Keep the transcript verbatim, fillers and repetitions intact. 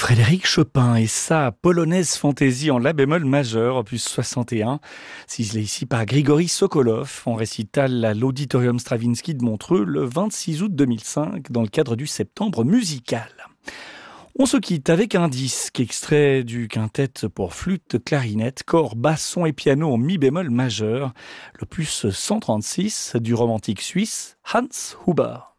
Frédéric Chopin et sa polonaise fantaisie en la bémol majeur, opus soixante et un, ciselée ici par Grigory Sokolov, en récital à l'Auditorium Stravinsky de Montreux le vingt-six août deux mille cinq, dans le cadre du Septembre musical. On se quitte avec un disque extrait du quintet pour flûte, clarinette, corps, basson et piano en mi bémol majeur, l'opus cent trente-six du romantique suisse Hans Huber.